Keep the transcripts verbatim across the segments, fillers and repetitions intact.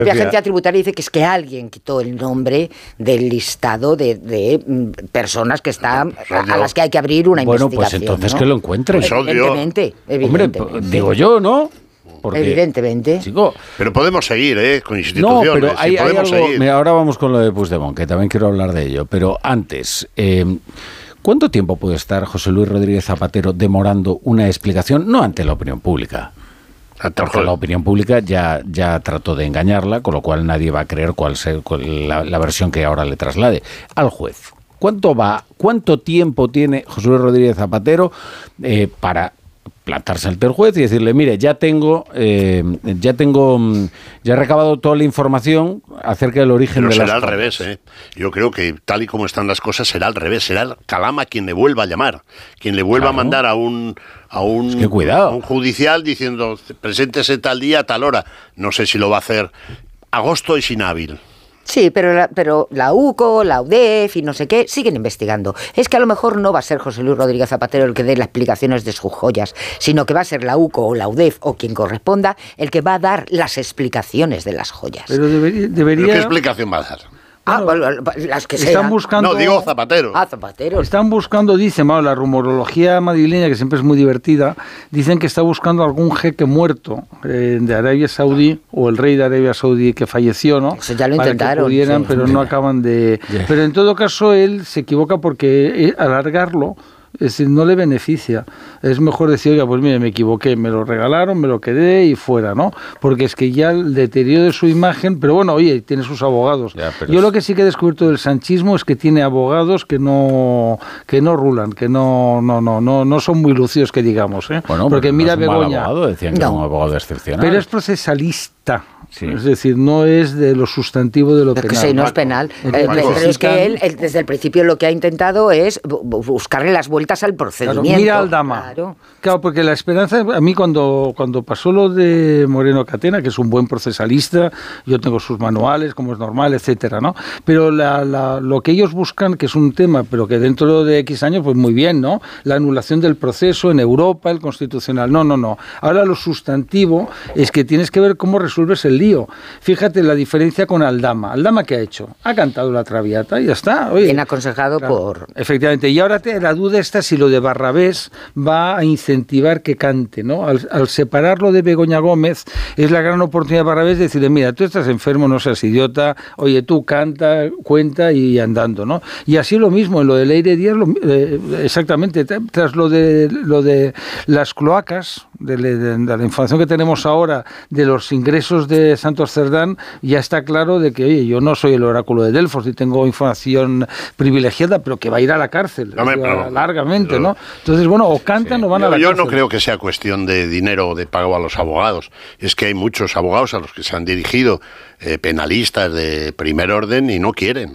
La agencia tributaria dice que es que alguien quitó el nombre del listado de, de personas que están a, a las que hay que abrir una bueno, investigación. Bueno, pues entonces ¿no? que lo encuentren. Evidentemente, evidentemente. Hombre, digo yo, ¿no? Porque, evidentemente. Chico, pero podemos seguir, ¿eh? Con instituciones. No, pero hay, sí, hay algo. seguir. Mira, ahora vamos con lo de Puigdemont, que también quiero hablar de ello. Pero antes, eh, ¿cuánto tiempo puede estar José Luis Rodríguez Zapatero demorando una explicación? No ante la opinión pública. Porque la opinión pública ya, ya trató de engañarla, con lo cual nadie va a creer cuál sea cuál, la, la versión que ahora le traslade. Al juez, ¿cuánto va, cuánto tiempo tiene José Luis Rodríguez Zapatero eh, para plantarse ante el juez y decirle, mire, ya tengo, eh, ya tengo, ya he recabado toda la información acerca del origen Pero de las será al cosas? revés, ¿eh? Yo creo que tal y como están las cosas será al revés, será el Calama quien le vuelva a llamar, quien le vuelva claro. a mandar a un a un, es que cuidado. a un judicial diciendo, preséntese tal día, a tal hora. No sé si lo va a hacer. Agosto es inhábil. Sí, pero la, pero la U C O, la U D E F y no sé qué siguen investigando. Es que a lo mejor no va a ser José Luis Rodríguez Zapatero el que dé las explicaciones de sus joyas, sino que va a ser la U C O o la U D E F o quien corresponda el que va a dar las explicaciones de las joyas. Pero debería... debería... ¿Pero qué explicación va a dar? Ah, bueno, las que están sean. buscando. No, digo Zapatero. Ah, Zapatero. Están buscando, dicen, bueno, la rumorología madrileña, que siempre es muy divertida, dicen que está buscando algún jeque muerto eh, de Arabia Saudí, o el rey de Arabia Saudí que falleció, ¿no? Eso ya lo para intentaron. Que pudieran, sí, pero sí. no acaban de. Yeah. Pero en todo caso, él se equivoca porque alargarlo. Es decir, no le beneficia. Es mejor decir, oiga, pues mire, me equivoqué, me lo regalaron, me lo quedé y fuera, ¿no? Porque es que ya el deterioro de su imagen, pero bueno, oye, tiene sus abogados. Ya, Yo es... lo que sí que he descubierto del sanchismo es que tiene abogados que no que no rulan, que no no no no no son muy lucidos, que digamos, ¿eh? Bueno, porque no mira es un Begoña. Mal abogado, decían que no. era un abogado excepcional. Pero es procesalista. Sí. Es decir, no es de lo sustantivo de lo es penal. Que sí, no es penal. Eh, pero es que él, él, desde el principio, lo que ha intentado es buscarle las vueltas al procedimiento. Claro, mira Aldama. Claro. claro, porque la esperanza, a mí cuando, cuando pasó lo de Moreno Catena, que es un buen procesalista, yo tengo sus manuales, como es normal, etcétera, ¿no? Pero la, la, lo que ellos buscan, que es un tema, pero que dentro de X años, pues muy bien, ¿no? La anulación del proceso en Europa, el constitucional. No, no, no. Ahora lo sustantivo es que tienes que ver cómo resuelves el lío. Fíjate la diferencia con Aldama. ¿Aldama qué ha hecho? Ha cantado la Traviata y ya está. Oye, bien aconsejado claro, por... Efectivamente. Y ahora te, la duda está si lo de Barrabés va a incentivar que cante, ¿no? Al, al separarlo de Begoña Gómez, es la gran oportunidad de Barrabés de decirle, mira, tú estás enfermo, no seas idiota, oye, tú canta, cuenta y andando, ¿no? Y así lo mismo, en lo de Leire Díaz, lo, eh, exactamente, tras lo de, lo de las cloacas, de, de, de la información que tenemos ahora de los ingresos de Santos Cerdán, ya está claro de que, oye, yo no soy el oráculo de Delfos y tengo información privilegiada, pero que va a ir a la cárcel, no me, pero, largamente, pero, ¿no? Entonces, bueno, o cantan sí. o van yo, a la yo cárcel. Yo no creo que sea cuestión de dinero o de pago a los abogados. Es que hay muchos abogados a los que se han dirigido eh, penalistas de primer orden y no quieren.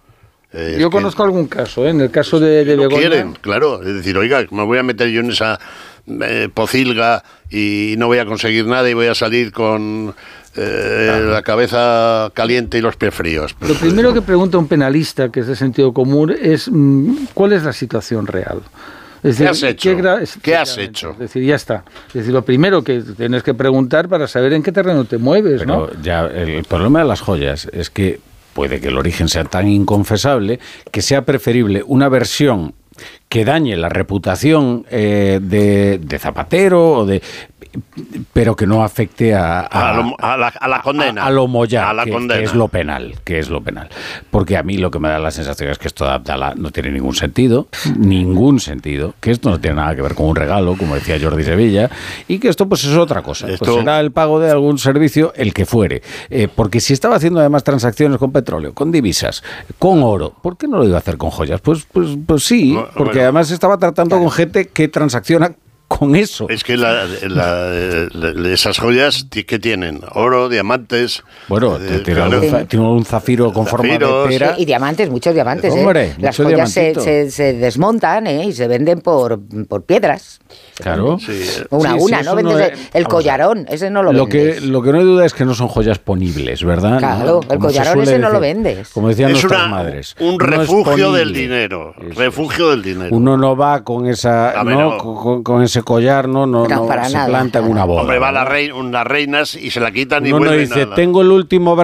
Eh, yo conozco que, algún caso, ¿eh? En el caso de, de no Begoña. quieren, claro. Es decir, oiga, me voy a meter yo en esa eh, pocilga y no voy a conseguir nada y voy a salir con eh, claro. la cabeza caliente y los pies fríos. Lo primero que pregunta un penalista, que es de sentido común, es ¿cuál es la situación real? Es decir, ¿Qué has hecho? ¿Qué, gra- ¿Qué has hecho? Es decir, ya está. Es decir, lo primero que tienes que preguntar para saber en qué terreno te mueves, Pero ¿no? Ya el problema de las joyas es que puede que el origen sea tan inconfesable que sea preferible una versión que dañe la reputación eh, de, de Zapatero o de pero que no afecte a, a, a, lo, a, la, a la condena a, a lo mollar, a la que, condena. que es lo penal que es lo penal porque a mí lo que me da la sensación es que esto de Abdala no tiene ningún sentido ningún sentido, que esto no tiene nada que ver con un regalo, como decía Jordi Sevilla, y que esto pues es otra cosa, esto... pues será el pago de algún servicio, el que fuere, eh, porque si estaba haciendo además transacciones con petróleo, con divisas, con oro, ¿por qué no lo iba a hacer con joyas? Pues, pues, pues sí, no, porque bueno, además estaba tratando claro. con gente que transacciona con eso. Es que la, la, la, esas joyas que tienen oro, diamantes. Bueno, eh, tiene, claro. un, tiene un zafiro con Zafiros, forma de pera. Sí, y diamantes, muchos diamantes. Hombre, ¿eh? Las joyas se, se, se desmontan ¿eh? y se venden por, por piedras. Claro. Sí. Una a sí, una, sí, ¿no? Vendes no el, el collarón, ese no lo, lo vendes. Que, lo que no hay duda es que no son joyas ponibles, ¿verdad? Claro, ¿no? el collarón ese decir, no lo vendes. Como decían es nuestras una, madres. Un refugio del dinero. Eso. Refugio del dinero. Uno no va con esa, ¿no? no. Con, con ese collar no, no, No, no para se nada, planta en nada. una boda. Hombre, va ¿no? las rei- unas reinas y se la quitan y Uno vuelven dice, a la- tengo el último